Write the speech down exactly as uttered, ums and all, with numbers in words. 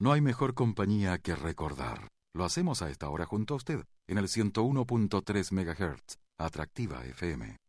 No hay mejor compañía que recordar. Lo hacemos a esta hora junto a usted, en el ciento uno punto tres megahertz, Atractiva F M.